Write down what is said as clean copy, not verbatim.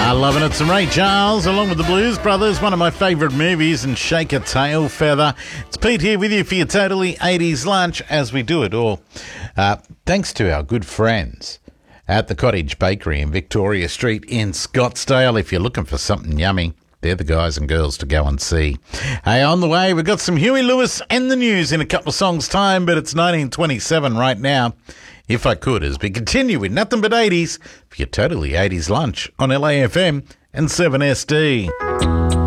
Loving it. Some Ray Charles along with the Blues Brothers, one of my favourite movies, and Shake a Tail Feather. It's Pete here with you for your Totally 80s lunch as we do it all. Thanks to our good friends at the Cottage Bakery in Victoria Street in Scottsdale. If you're looking for something yummy, they're the guys and girls to go and see. Hey, on the way, we've got some Huey Lewis and the news in a couple of songs' time, but it's 1927 right now. If I could, as we continue with nothing but 80s for your Totally 80s lunch on LAFM and 7SD.